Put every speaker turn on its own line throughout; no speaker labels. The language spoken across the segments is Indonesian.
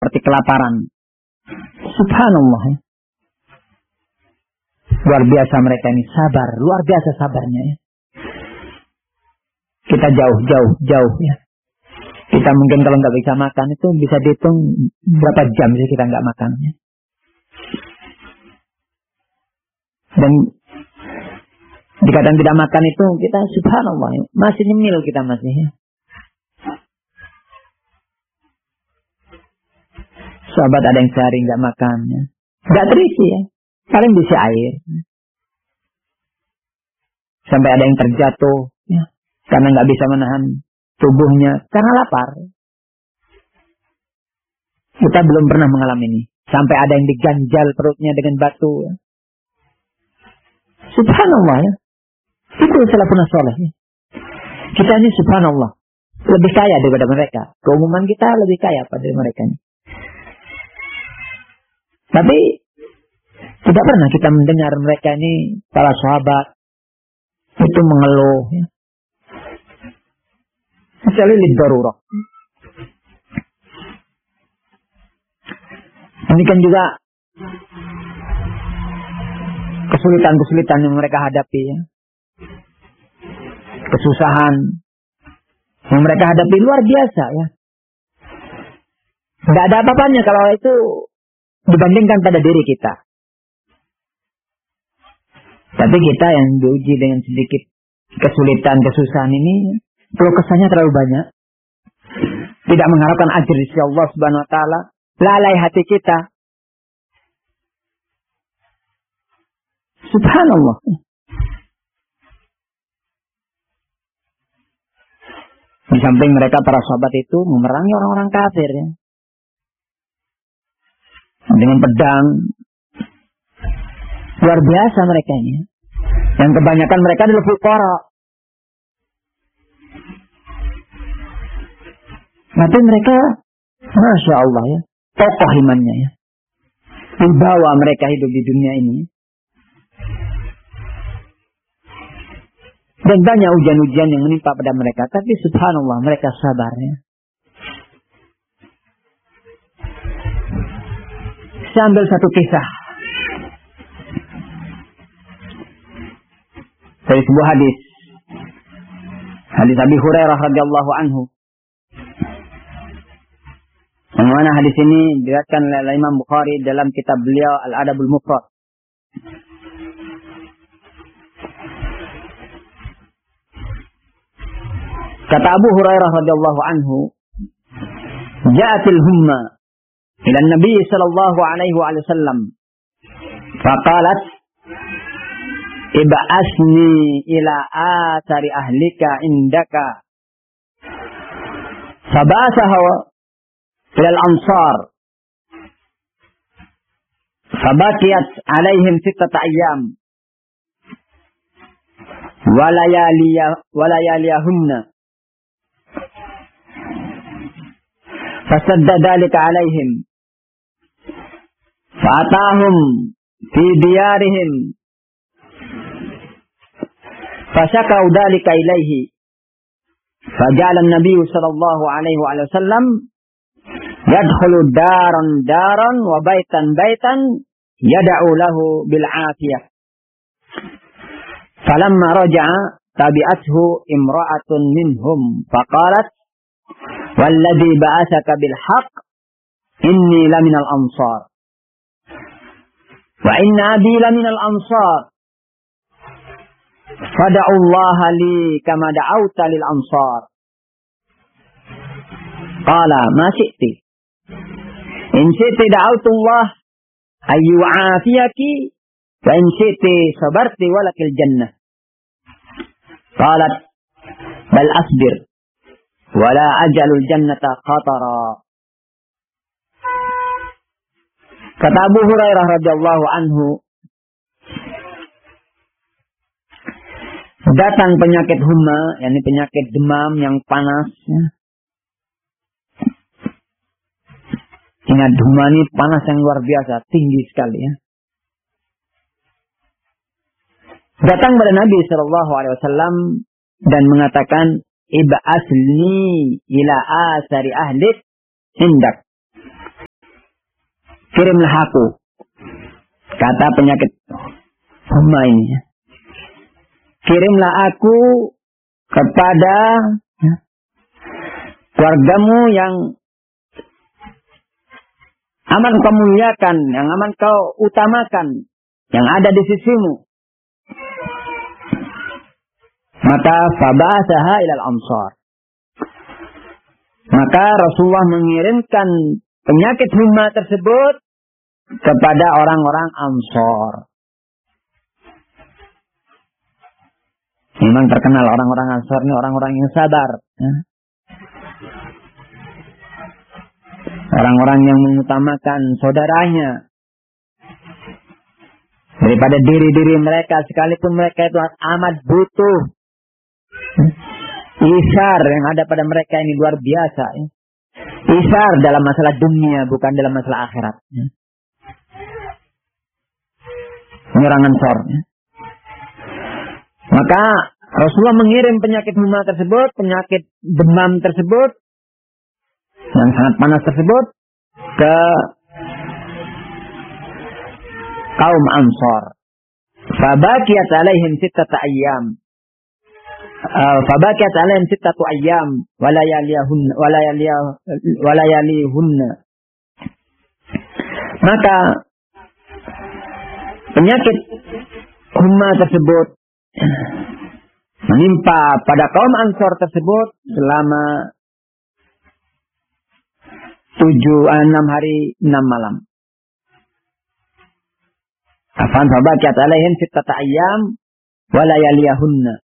seperti kelaparan. Subhanallah. Luar biasa mereka ini sabar, luar biasa sabarnya ya. Kita jauh ya. Kita mungkin kalau nggak bisa makan itu bisa dihitung berapa jam sih kita nggak makan ya. Dan dikatakan tidak makan itu kita subhanallah ya. Masih nyemil kita masih ya. Sahabat ada yang sehari nggak makan ya. Nggak terisi ya. Paling bisa air. Sampai ada yang terjatuh ya. Karena nggak bisa menahan tubuhnya. Karena lapar. Kita belum pernah mengalami ini. Sampai ada yang diganjal perutnya dengan batu ya. Subhanallah ya. Itu salafun saleh ya. Kita ini subhanallah. Lebih kaya daripada mereka. Keumuman kita lebih kaya pada mereka ini. Tapi tidak pernah kita mendengar mereka ini para sahabat itu mengeluh ya. Kecuali lidarurah. Ini kan juga kesulitan-kesulitan yang mereka hadapi ya. Kesusahan yang mereka hadapi luar biasa ya. Tidak ada apa-apanya kalau itu dibandingkan pada diri kita. Tapi kita yang diuji dengan sedikit kesulitan, kesusahan ini, kalau kesannya terlalu banyak, tidak mengharapkan ajr dari Allah Subhanahu Wa Taala, lalai hati kita. Subhanallah. Di samping mereka para sahabat itu memerangi orang-orang kafir ya. Dengan pedang. Luar biasa mereka ini. Yang kebanyakan mereka adalah fuqara. Tapi mereka, Masya Allah ya, tokoh imannya ya. Dibawa mereka hidup di dunia ini. Dan banyak ujian-ujian yang menimpa pada mereka. Tapi subhanallah mereka sabar ya. Saya ambil satu kisah. Dari sebuah hadis. Hadis Abi Hurairah radhiyallahu anhu. Yang mana hadis ini diriwayatkan oleh Imam Bukhari dalam kitab beliau Al-Adabul Mufrad. Kata Abu Hurairah radhiyallahu anhu, "Ja'atil humma ila Nabi sallallahu alaihi wasallam. Faqalat, ib'asni ila athari ahlika indaka." Fabasaha ila al-ansar. Fabakiyat alaihim 6 ayyam. Walayaliyahunna. فسد ذلك عليهم فأتاهم في ديارهم فشكوا ذلك إليه فجعل النبي صلى الله عليه وسلم يدخل دارا دارا وبيتا بيتا يدعو له بالعافية فلما رجع تبعته امرأة منهم فقالت والذي بعثك بالحق إني لمن الأنصار وإن أبي لمن الأنصار فدعوا الله لي كما دعوت للأنصار. قال ما شئت إن شئت دعوت الله أن يعافيك وإن شئت صبرت ولك الجنة. قالت بل أصبر wala ajalul jannata qatara. Kata Abu Hurairah radhiyallahu anhu, datang penyakit humma, yakni penyakit demam yang panas ya. Ingat humma ini panas yang luar biasa, tinggi sekali ya. Datang pada Nabi sallallahu alaihi wasallam dan mengatakan, ib'asni ila asari ahlik indak. kirimlah aku, kata penyakit huma ini, kirimlah aku kepada keluargamu yang aman kau muliakan, yang aman kau utamakan, yang ada di sisimu. Maka faba'athaha ilal ansar. Maka Rasulullah mengirimkan penyakit huma tersebut kepada orang-orang Ansor. Memang terkenal orang-orang Ansor ini orang-orang yang sabar. Orang-orang yang mengutamakan saudaranya daripada diri-diri mereka, sekalipun mereka itu amat butuh. Isar yang ada pada mereka ini luar biasa. Isar dalam masalah dunia, bukan dalam masalah akhirat. Ini orang Ansor. Maka Rasulullah mengirim penyakit huma tersebut, penyakit demam tersebut, yang sangat panas tersebut, ke kaum Ansor. Fabakiyat alaihim sittata ayyam. Fabakiyat alaihim sittatu ayyam walayalihunna. Maka penyakit huma tersebut menimpa pada kaum Ansor tersebut selama 6 hari 6 malam. Afan fabakiyat alaihim sittata ayyam walayalihunna.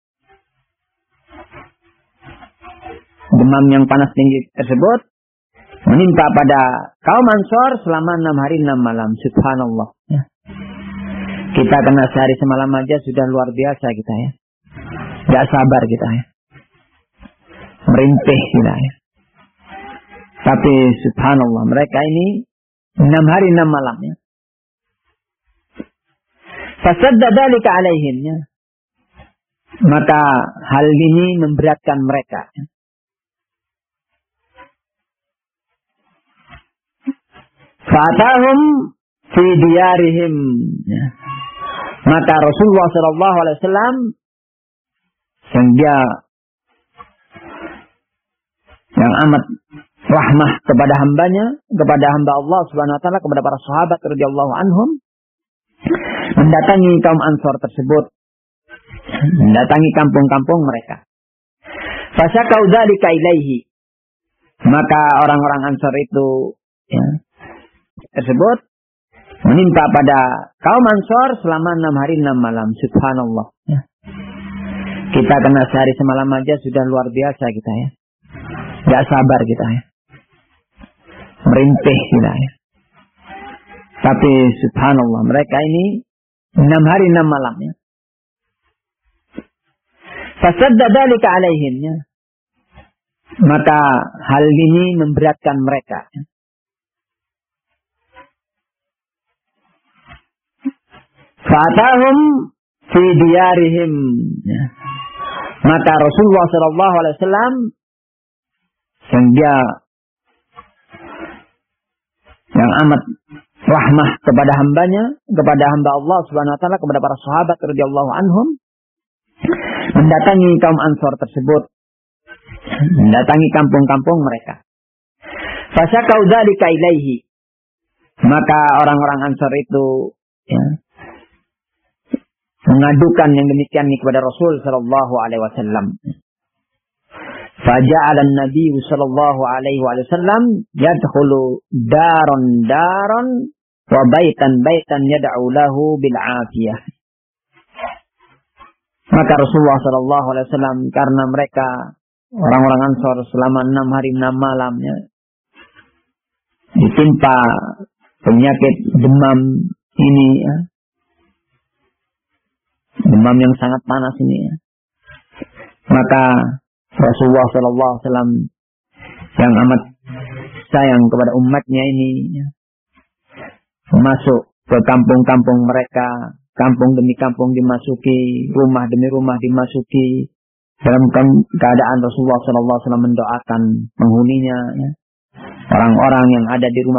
Demam yang panas tinggi tersebut menimpa pada kaum Ansor selama 6 hari 6 malam. Subhanallah. Kita kena sehari semalam aja sudah luar biasa kita ya. Gak sabar kita ya. Merintih kita ya. Tapi subhanallah mereka ini 6 hari 6 malam ya. Fasadda dzalika alaihim ya. Maka hal ini memberatkan mereka. Ya. Fatahum fi diyarihim. Ya. Maka Rasulullah SAW yang dia yang amat rahmah kepada hambanya, kepada hamba Allah Subhanahu wa taala, kepada para sahabat radhiyallahu anhum, mendatangi kaum Ansor tersebut, mendatangi kampung-kampung mereka. Fasyakau dzalika ilaihi. Maka orang-orang Ansor itu ya, tersebut menimpa pada kaum Ansor selama 6 hari 6 malam. Subhanallah. Ya. Kita kena sehari semalam aja sudah luar biasa kita ya. Gak sabar kita ya. Merintih kita ya. Tapi subhanallah mereka ini 6 hari 6 malam ya. Fasadda dzalika alaihim ya. Maka hal ini memberatkan mereka ya. Fatahum fi diyarihim ya. Maka Rasulullah SAW yang dia yang amat rahmah kepada hambanya, kepada hamba Allah Subhanahu wa taala, kepada para sahabat radhiyallahu anhum, mendatangi kaum Ansor tersebut, mendatangi kampung-kampung mereka. Fasyakau dzalika ilaihi. Maka orang-orang Ansor itu ya, mengadukan yang demikian ini kepada Rasul sallallahu alaihi wasallam. Faja'ala an-nabiy sallallahu alaihi wasallam yadkhulu daron wa baitan yad'u lahu bil afiyah. Maka Rasulullah sallallahu alaihi wasallam karena mereka orang-orang Ansor selama 6 hari 6 malamnya ditimpa penyakit demam ini ya. Demam yang sangat panas ini ya. Maka Rasulullah SAW yang amat sayang kepada umatnya ini ya, masuk ke kampung-kampung mereka, kampung demi kampung dimasuki, rumah demi rumah dimasuki, dalam keadaan Rasulullah SAW mendoakan penghuninya ya. Orang-orang yang ada di rumah